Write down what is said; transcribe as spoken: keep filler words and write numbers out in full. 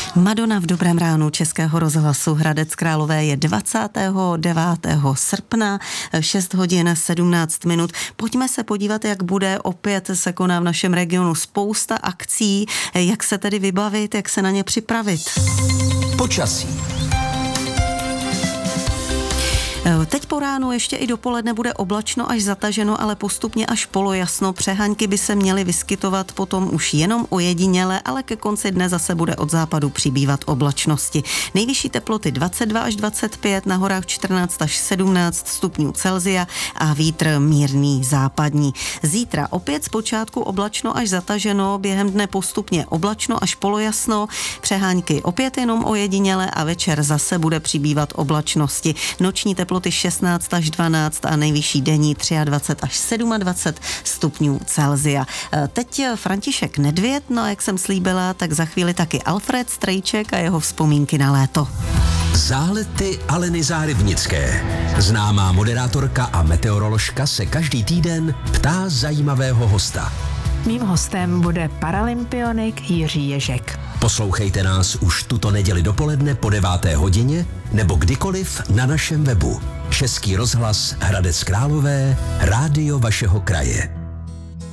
Madonna v dobrém ránu Českého rozhlasu Hradec Králové je dvacátého devátého srpna, šest hodin sedmnáct minut. Pojďme se podívat, jak bude. Opět se koná v našem regionu spousta akcí, jak se tedy vybavit, jak se na ně připravit. Počasí. Teď po ránu ještě i dopoledne bude oblačno až zataženo, ale postupně až polojasno. Přehánky by se měly vyskytovat potom už jenom ojediněle, ale ke konci dne zase bude od západu přibývat oblačnosti. Nejvyšší teploty dvacet dva až dvacet pět, na horách čtrnáct až sedmnáct stupňů Celsia a vítr mírný západní. Zítra opět zpočátku oblačno až zataženo, během dne postupně oblačno až polojasno, přehánky opět jenom ojediněle a večer zase bude přibývat oblačnosti. Noční teploty šestnáct až dvanáct a nejvyšší denní dvacet tři až dvacet sedm stupňů Celsia. Teď František Nedvěd, no a jak jsem slíbila, tak za chvíli taky Alfred Strejček a jeho vzpomínky na léto. Zálety Aleny Zárybnické. Známá moderátorka a meteoroložka se každý týden ptá zajímavého hosta. Mým hostem bude paralympionik Jiří Ježek. Poslouchejte nás už tuto neděli dopoledne po deváté hodině nebo kdykoliv na našem webu. Český rozhlas Hradec Králové, rádio vašeho kraje.